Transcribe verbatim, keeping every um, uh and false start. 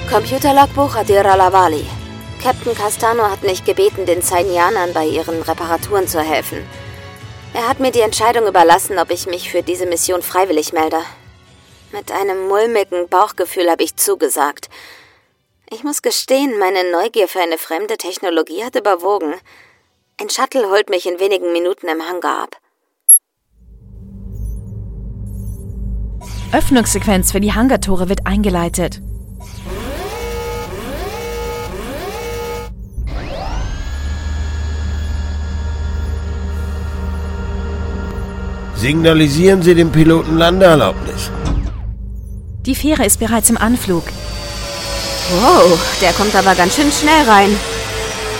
Computerlogbuch Adira Lavali. Captain Castano hat mich gebeten, den Zainianern bei ihren Reparaturen zu helfen. Er hat mir die Entscheidung überlassen, ob ich mich für diese Mission freiwillig melde. Mit einem mulmigen Bauchgefühl habe ich zugesagt. Ich muss gestehen, meine Neugier für eine fremde Technologie hat überwogen. Ein Shuttle holt mich in wenigen Minuten im Hangar ab. Öffnungssequenz für die Hangartore wird eingeleitet. Signalisieren Sie dem Piloten Landeerlaubnis. Die Fähre ist bereits im Anflug. Wow, der kommt aber ganz schön schnell rein.